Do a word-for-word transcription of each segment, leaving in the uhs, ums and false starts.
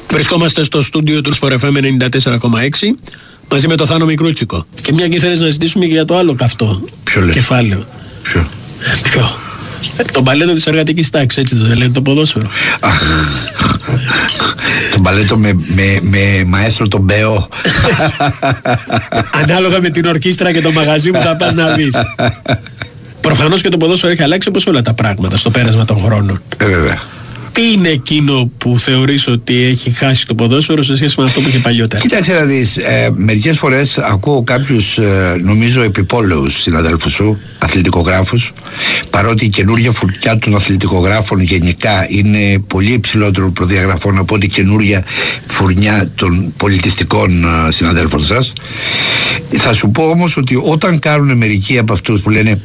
Βρισκόμαστε στο στούντιο του Sport εφ εμ ενενήντα τέσσερα κόμμα έξι μαζί με τον Θάνο Μικρούτσικο. Και μια και θέλεις να ζητήσουμε και για το άλλο καυτό κεφάλαιο. Ποιο? Ε, ποιο? Ε, το μπαλέτο της εργατικής τάξης, έτσι το λένε, το ποδόσφαιρο. Το μπαλέτο με, με, με μαέστρο τον Μπέο. Ανάλογα με την ορκίστρα και το μαγαζί που θα πας να βρεις. Προφανώς και το ποδόσφαιρο έχει αλλάξει όπως όλα τα πράγματα στο πέρασμα των χρόνων. Ε, βέβαια. Τι είναι εκείνο που θεωρείς ότι έχει χάσει το ποδόσφαιρο σε σχέση με αυτό που είχε παλιότερα? Κοίταξε να δεις, ε, μερικές φορές ακούω κάποιους ε, νομίζω επιπόλαιους συναδέλφους σου, αθλητικογράφους, παρότι η καινούργια φουρνιά των αθλητικογράφων γενικά είναι πολύ υψηλότερο προδιαγραφών από την καινούργια φουρνιά των πολιτιστικών ε, συναδέλφων σας. Θα σου πω όμως ότι όταν κάνουν μερικοί από αυτούς που λένε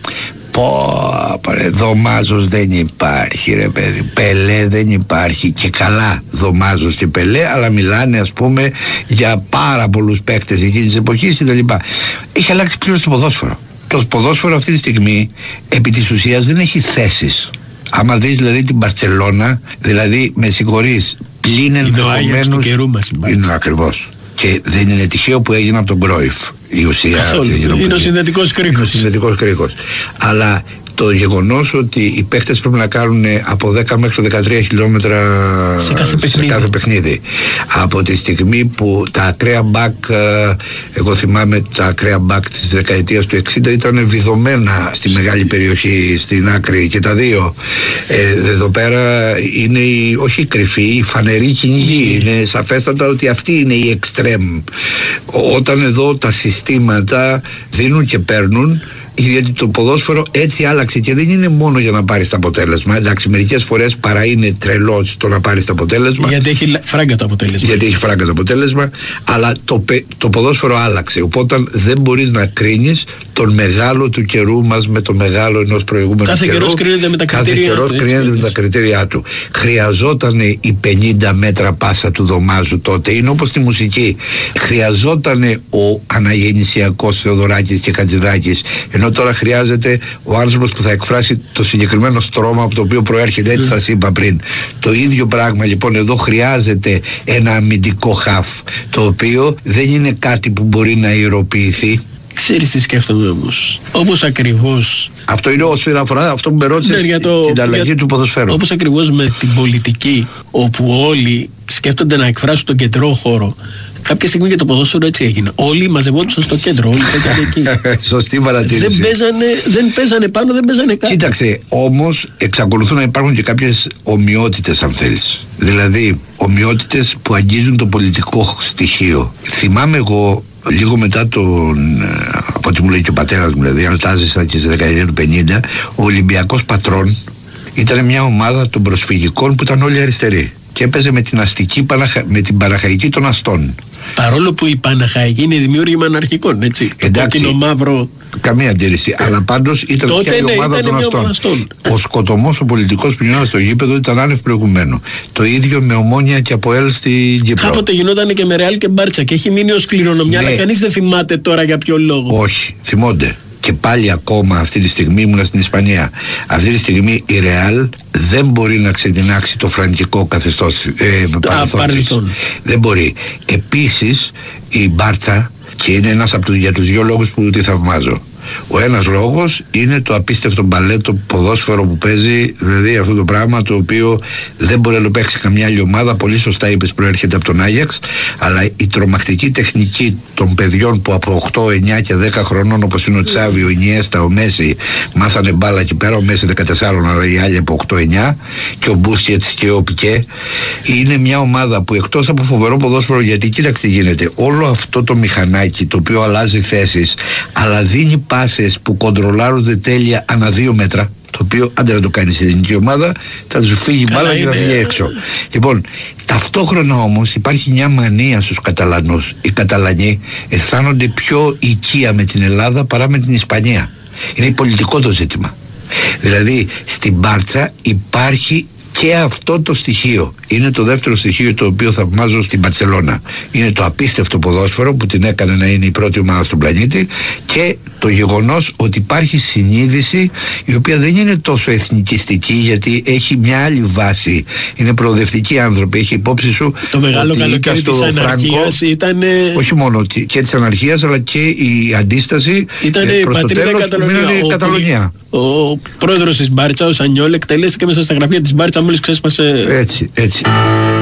πω ρε, Δωμάζος δεν υπάρχει ρε παιδί, Πελέ δεν υπάρχει, και καλά Δωμάζος και Πελέ, αλλά μιλάνε ας πούμε για πάρα πολλούς παίκτες εκείνης της εποχής και τα λοιπά. Έχει αλλάξει πλήρως το ποδόσφαιρο. Το ποδόσφαιρο αυτή τη στιγμή επί της ουσίας δεν έχει θέσεις. Άμα δεις δηλαδή την Μπαρτσελώνα, δηλαδή με συγχωρείς, πλην ενδεχομένως είναι ακριβώς. Και δεν είναι τυχαίο που έγινε από τον Κρόιφ η ουσία. Καθόλου. Είναι ο συνδετικός κρίκος. Είναι ο συνδετικός κρίκος. Αλλά το γεγονός ότι οι παίχτες πρέπει να κάνουν από δέκα μέχρι δεκατρία χιλιόμετρα σε κάθε, σε κάθε παιχνίδι. Από τη στιγμή που τα ακραία μπακ, εγώ θυμάμαι τα ακραία μπακ της δεκαετίας του εξήντα ήταν βιδωμένα στη μεγάλη περιοχή, στην άκρη, και τα δύο. Ε, εδώ πέρα είναι η, όχι η κρυφή, η φανερή κυνηγή. Είναι σαφέστατα ότι αυτή είναι η εξτρέμ. Όταν εδώ τα συστήματα δίνουν και παίρνουν, γιατί το ποδόσφαιρο έτσι άλλαξε και δεν είναι μόνο για να πάρεις το αποτέλεσμα. Εντάξει, μερικές φορές παρά είναι τρελό το να πάρεις το αποτέλεσμα. Γιατί έχει φράγκα το αποτέλεσμα. Γιατί έχει φράγκα το αποτέλεσμα, αλλά το, το ποδόσφαιρο άλλαξε. Οπότε δεν μπορείς να κρίνεις τον μεγάλο του καιρού μας με το μεγάλο ενός προηγούμενου κάθε καιρού. Καιρός κρίνεται με τα κάθε καιρός του, κρίνεται με τα κριτήριά του. Χρειαζόταν οι πενήντα μέτρα πάσα του Δωμάζου τότε. Είναι όπως στη μουσική. Χρειαζόταν ο αναγεννησιακός Θεοδωράκης και Χατζηδάκης. Ενώ τώρα χρειάζεται ο άνθρωπος που θα εκφράσει το συγκεκριμένο στρώμα από το οποίο προέρχεται, έτσι σας είπα πριν. Το ίδιο πράγμα λοιπόν εδώ χρειάζεται ένα αμυντικό χαφ, το οποίο δεν είναι κάτι που μπορεί να ιεροποιηθεί. Ξέρεις τι σκέφτομαι όμως? Όπως ακριβώς. Αυτό είναι όσον αφορά αυτό που με ρώτησες, ναι, για το, την αλλαγή για, του ποδοσφαίρου. Όπως ακριβώς με την πολιτική, όπου όλοι σκέφτονται να εκφράσουν τον κεντρό χώρο. Κάποια στιγμή και το ποδόσφαιρο έτσι έγινε. Όλοι μαζευόντουσαν στο κέντρο, όλοι παίζανε εκεί. Σωστή παρατήρηση. Δεν παίζανε, δεν παίζανε πάνω, δεν παίζανε κάτω. Κοίταξε, όμως εξακολουθούν να υπάρχουν και κάποιες ομοιότητες, αν θέλεις. Δηλαδή, ομοιότητες που αγγίζουν το πολιτικό στοιχείο. Θυμάμαι εγώ, λίγο μετά τον, από ό,τι μου λέει και ο πατέρας μου, δηλαδή, altάζησα και στη δεκαετία του πενήντα, ο Ολυμπιακός Πατρών ήταν μια ομάδα των προσφυγικών που ήταν όλοι αριστεροί. Και έπαιζε με την αστική, με την Παναχαϊκή των Αστών. Παρόλο που η Παναχαϊκή είναι δημιούργημα αναρχικών, έτσι. Εντάξει, το μαύρο. Καμία αντίρρηση. Αλλά πάντως ήταν τότε και η ναι, ομάδα των Αστών. Αστών. Ο σκοτωμός ο πολιτικός που γινόταν στο γήπεδο ήταν άνευ προηγουμένου. Το ίδιο με Ομόνια και Αποέλ στην Κύπρο. Κάποτε γινόταν και με Ρεάλ και Μπάρτσα και έχει μείνει ως κληρονομιά, ναι. Αλλά κανείς δεν θυμάται τώρα για ποιο λόγο. Όχι, θυμώνται. Και πάλι ακόμα αυτή τη στιγμή ήμουνα στην Ισπανία. Αυτή τη στιγμή η Ρεάλ δεν μπορεί να ξεδινάξει το φραγκικό καθεστώς ε, παρελθόν. Δεν μπορεί. Επίσης η Μπάρτσα, και είναι ένας από τους, για τους δύο λόγους που τη θαυμάζω. Ο ένας λόγος είναι το απίστευτο μπαλέτο ποδόσφαιρο που παίζει, δηλαδή αυτό το πράγμα το οποίο δεν μπορεί να το παίξει καμιά άλλη ομάδα. Πολύ σωστά είπες, προέρχεται από τον Άγιαξ, αλλά η τρομακτική τεχνική των παιδιών που από οκτώ, εννιά και δέκα χρονών, όπως είναι ο Τσάβι, ο Ινιέστα, ο Μέση, μάθανε μπάλα εκεί πέρα. Ο Μέση δεκατέσσερα, αλλά οι άλλοι από οκτώ εννιά, και ο Μπούσκετς και ο Πικέ. Είναι μια ομάδα που εκτός από φοβερό ποδόσφαιρο, γιατί κοίταξε τι γίνεται, όλο αυτό το μηχανάκι το οποίο αλλάζει θέσεις, αλλά δίνει πάσες που κοντρολάρονται τέλεια ανά δύο μέτρα, το οποίο άντε να το κάνει η ελληνική ομάδα, θα του φύγει μπάλα και θα φύγει έξω. Λοιπόν, ταυτόχρονα όμως υπάρχει μια μανία στους Καταλανούς. Οι Καταλανοί αισθάνονται πιο οικία με την Ελλάδα παρά με την Ισπανία. Είναι πολιτικό το ζήτημα. Δηλαδή στην Μπάρτσα υπάρχει Και αυτό το στοιχείο είναι το δεύτερο στοιχείο το οποίο θαυμάζω στην Μπαρσελόνα. Είναι το απίστευτο ποδόσφαιρο που την έκανε να είναι η πρώτη ομάδα στον πλανήτη και το γεγονός ότι υπάρχει συνείδηση η οποία δεν είναι τόσο εθνικιστική, γιατί έχει μια άλλη βάση. Είναι προοδευτικοί άνθρωποι. Έχει υπόψη σου το μεγάλο καλοκαίρι της αναρχίας ήταν. Όχι μόνο και της αναρχίας, αλλά και η αντίσταση ήταν προς το τέλος Καταλωνία. που μείνανε η Καταλωνία. Ο πρόεδρος της Μπάρτσα, ο Σανιόλ, εκτελέστηκε μέσα στα γραφεία της Μπάρτσα μόλις ξέσπασε. Έτσι, έτσι.